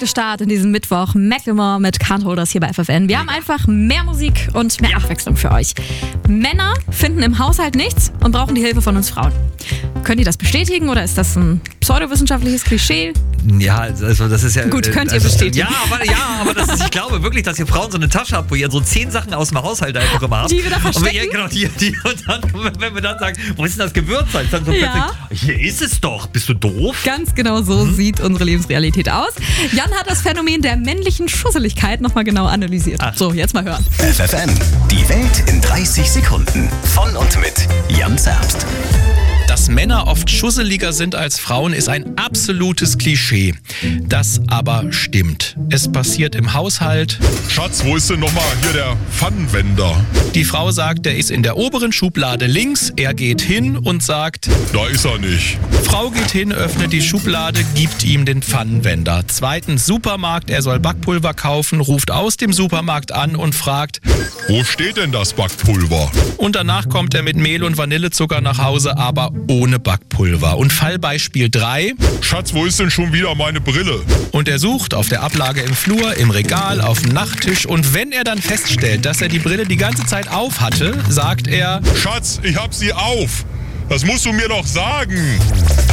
perfekte Start in diesem Mittwoch. Macklemore mit Can't Hold Us hier bei FFN. Wir haben einfach mehr Musik und mehr Abwechslung für euch. Männer finden im Haushalt nichts und brauchen die Hilfe von uns Frauen. Könnt ihr das bestätigen oder ist das ein pseudowissenschaftliches Klischee? Ja, also das ist ja... Gut, könnt ihr bestätigen. Aber das ist, ich glaube wirklich, dass ihr Frauen so eine Tasche habt, wo ihr so 10 Sachen aus dem Haushalt einfach immer habt. Die wir da verstecken? Und dann, wenn wir dann sagen, wo ist denn das Gewürzsalz? Dann so plötzlich, hier ist es doch. Bist du doof? Ganz genau so sieht unsere Lebensrealität aus. Jan hat das Phänomen der männlichen Schusseligkeit nochmal genau analysiert. So, jetzt mal hören. FFN, die Welt in 30 Sekunden. Von und mit Jan Zerbst. Dass Männer oft schusseliger sind als Frauen, ist ein absolutes Klischee. Das aber stimmt. Es passiert im Haushalt. Schatz, wo ist denn nochmal hier der Pfannenwender? Die Frau sagt, der ist in der oberen Schublade links. Er geht hin und sagt, Da ist er nicht. Frau geht hin, öffnet die Schublade, gibt ihm den Pfannenwender. Zweitens Supermarkt, er soll Backpulver kaufen, ruft aus dem Supermarkt an und fragt, Wo steht denn das Backpulver? und danach kommt er mit Mehl und Vanillezucker nach Hause, aber ohne Backpulver. Und Fallbeispiel 3. Schatz, wo ist denn schon wieder meine Brille? Und er sucht auf der Ablage im Flur, im Regal, auf dem Nachttisch. Und wenn er dann feststellt, dass er die Brille die ganze Zeit auf hatte, sagt er, Schatz, ich hab sie auf. Das musst du mir doch sagen.